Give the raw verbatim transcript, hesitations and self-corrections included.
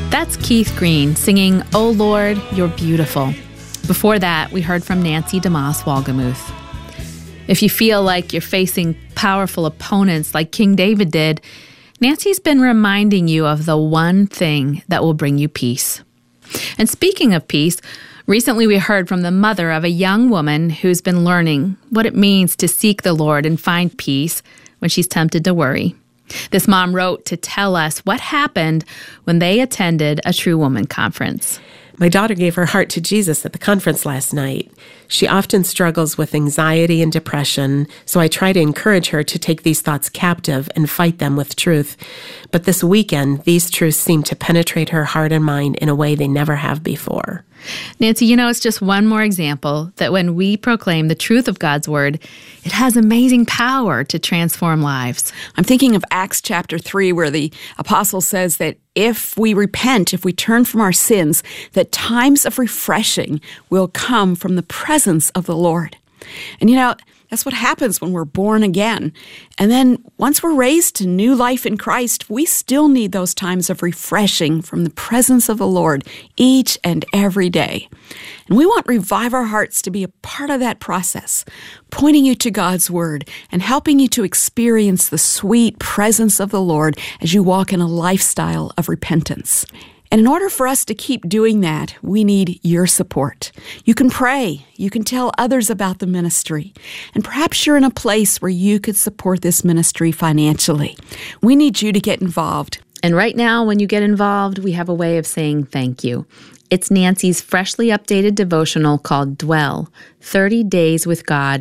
That's Keith Green singing, "Oh Lord, You're Beautiful." Before that, we heard from Nancy DeMoss Wolgemuth. If you feel like you're facing powerful opponents like King David did, Nancy's been reminding you of the one thing that will bring you peace. And speaking of peace, recently we heard from the mother of a young woman who's been learning what it means to seek the Lord and find peace when she's tempted to worry. This mom wrote to tell us what happened when they attended a True Woman conference. My daughter gave her heart to Jesus at the conference last night. She often struggles with anxiety and depression, so I try to encourage her to take these thoughts captive and fight them with truth. But this weekend, these truths seem to penetrate her heart and mind in a way they never have before. Nancy, you know, it's just one more example that when we proclaim the truth of God's Word, it has amazing power to transform lives. I'm thinking of Acts chapter three, where the apostle says that if we repent, if we turn from our sins, that times of refreshing will come from the presence of the Lord. And you know, that's what happens when we're born again. And then once we're raised to new life in Christ, we still need those times of refreshing from the presence of the Lord each and every day. And we want Revive Our Hearts to be a part of that process, pointing you to God's Word and helping you to experience the sweet presence of the Lord as you walk in a lifestyle of repentance. And in order for us to keep doing that, we need your support. You can pray. You can tell others about the ministry. And perhaps you're in a place where you could support this ministry financially. We need you to get involved. And right now, when you get involved, we have a way of saying thank you. It's Nancy's freshly updated devotional called Dwell, thirty Days with God